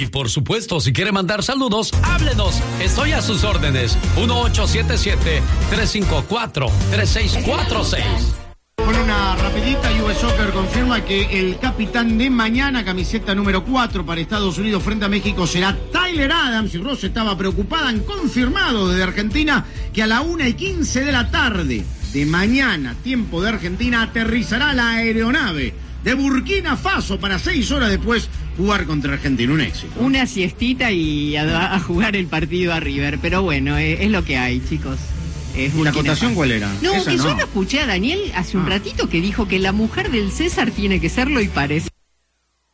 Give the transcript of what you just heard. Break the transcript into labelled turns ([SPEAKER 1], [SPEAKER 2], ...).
[SPEAKER 1] Y por supuesto, si quiere mandar saludos, háblenos. Estoy a sus órdenes. 1877-354-3646.
[SPEAKER 2] Con una rapidita, US Soccer confirma que el capitán de mañana, camiseta número 4 para Estados Unidos frente a México, será Tyler Adams. Y Ross estaba preocupada, han confirmado desde Argentina que a la 1:15 de la tarde de mañana, tiempo de Argentina, aterrizará la aeronave de Burkina Faso para 6 horas después jugar contra Argentina. Un éxito.
[SPEAKER 3] Una siestita y a jugar el partido a River. Pero bueno, es lo que hay, chicos.
[SPEAKER 2] ¿Y la acotación cuál era?
[SPEAKER 3] No, esa que no. Yo lo escuché a Daniel hace un ratito que dijo que la mujer del César tiene que serlo y parece.